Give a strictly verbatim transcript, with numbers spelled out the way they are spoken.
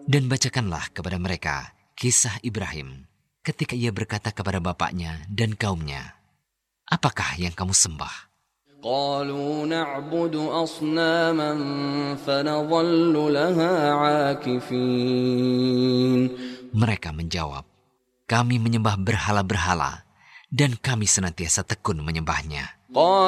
Dan bacakanlah kepada mereka kisah Ibrahim ketika ia berkata kepada bapaknya dan kaumnya, "Apakah yang kamu sembah?" قالوا نعبد أصناما فنظل لها عاكفين. Mereka menjawab, "Kami menyembah berhala-berhala dan kami senantiasa tekun menyembahnya."